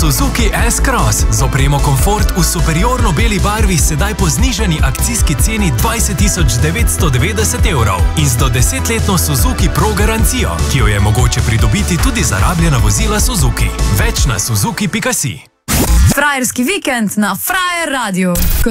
Suzuki S-Cross z opremo komfort v superiorno beli barvi sedaj po znižani akcijski ceni 20.990 evrov in z do 10-letno Suzuki Pro garancijo, ki jo je mogoče pridobiti tudi za rabljena vozila Suzuki. Več na suzuki.si. Frajerski vikend na Frajer Radio.